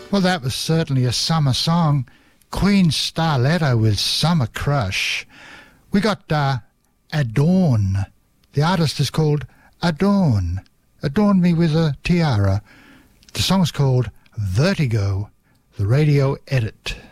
Well, that was certainly a summer song. Queen Starletta with Summer Crush. We got Adorn. The artist is called Adorn. Adorn me with a tiara. The song's called Vertigo, the radio edit.